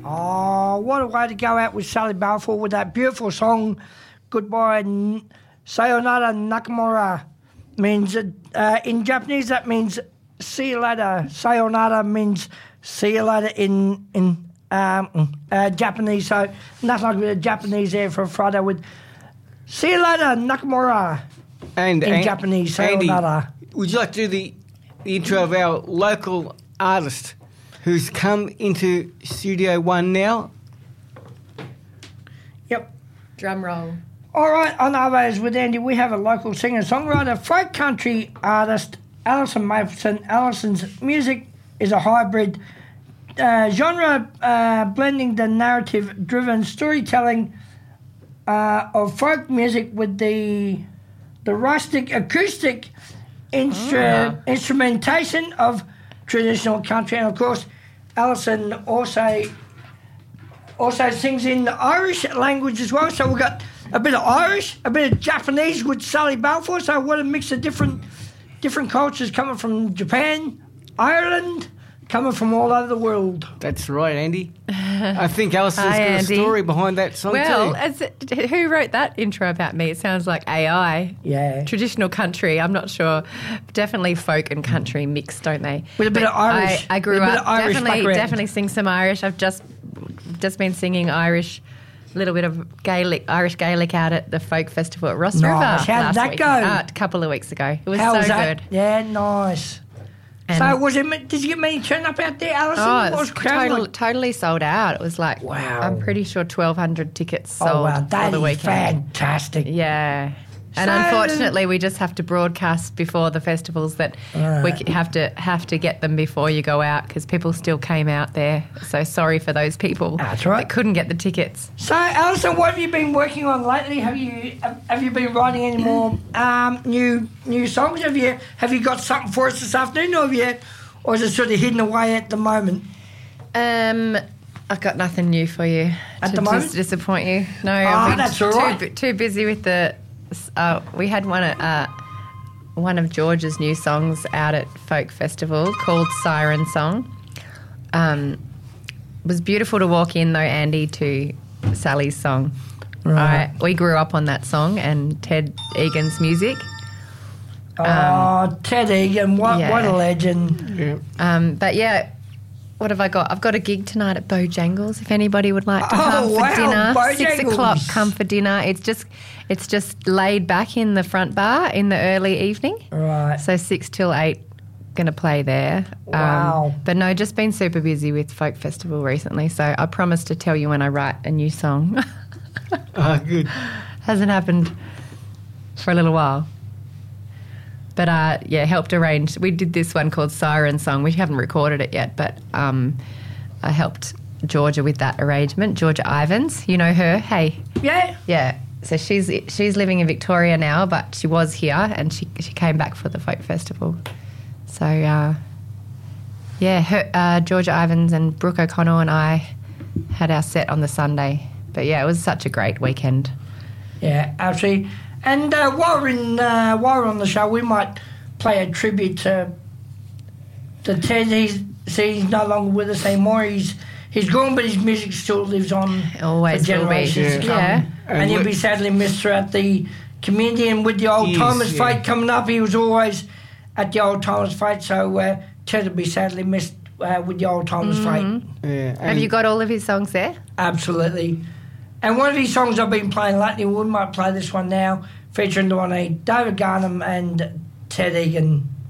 Oh, what a way to go out with Sally Balfour with that beautiful song, Goodbye Sayonara Nakamura. Means in Japanese that means see you later. Sayonara means see you later in Japanese. So nothing like a bit of Japanese there for Friday with see you later Nakamura in Japanese. Sayonara. Andy, would you like to do the intro of our local artist who's come into Studio One now? Yep. Drum roll. All right, on our ways with Andy, we have a local singer-songwriter, folk country artist, Alison Mapleton. Alison's music is a hybrid genre blending the narrative-driven storytelling of folk music with the rustic acoustic instrumentation of traditional country. And, of course, Alison also sings in the Irish language as well. So we've got a bit of Irish, a bit of Japanese with Sally Balfour. So what a mix of different cultures coming from Japan, Ireland, coming from all over the world. That's right, Andy. I think Alison's got Andy. a story behind that song too. Who wrote that intro about me? It sounds like AI. Yeah. Traditional country, I'm not sure. Definitely folk and country mixed, don't they? With a bit of Irish. I grew with a bit up, of Irish definitely sing some Irish. I've just been singing Irish, a little bit of Irish Gaelic out at the folk festival at Ross River. How did that go? A couple of weeks ago. It was How so was that? good. Yeah, nice. And So did you get many turn up out there, Alison? Oh, What was it's crowd like? totally sold out. It was like, Wow. I'm pretty sure 1,200 tickets sold Oh, wow, for that the is weekend. fantastic. Yeah. And So- unfortunately, we just have to broadcast before the festivals that we have to get them before you go out because people still came out there. So sorry for those people That's right. that couldn't get the tickets. So, Alison, what have you been working on lately? Have you been writing any more new songs? Have you got something for us this afternoon, or is it sort of hidden away at the moment? I've got nothing new for you At the moment? Just disappoint you. No, Oh, I've been that's all right. too busy with the. We had one of George's new songs out at Folk Festival called Siren Song. It was beautiful to walk in though, Andy, to Sally's song. Right. We grew up on that song and Ted Egan's music. Ted Egan, what a legend. Yeah. But yeah, what have I got? I've got a gig tonight at Bojangles. If anybody would like to come for wow, dinner, Bojangles. 6 o'clock, come for dinner. It's just laid back in the front bar in the early evening. Right. So 6 till 8, going to play there. Wow. But no, just been super busy with Folk Festival recently. So I promise to tell you when I write a new song. Oh, good. Hasn't happened for a little while. But, helped arrange. We did this one called Siren Song. We haven't recorded it yet, but I helped Georgia with that arrangement. Georgia Ivans, you know her? Hey. Yeah. Yeah. So she's living in Victoria now, but she was here and she came back for the Folk Festival. So, Georgia Ivans and Brooke O'Connell and I had our set on the Sunday. But, yeah, it was such a great weekend. Yeah, absolutely. And while we're on the show, we might play a tribute to Ted. He's no longer with us anymore. He's gone, but his music still lives on Always for will be. generations to come. Yeah. And he'll be sadly missed throughout the community. And with the Old Timers Fete coming up, he was always at the Old Timers Fete. So Ted will be sadly missed with the Old Timers Fete. Yeah. Have you got all of his songs there? Absolutely. And one of his songs I've been playing lately, we might play this one now, featuring the one David Garnham and Ted Egan.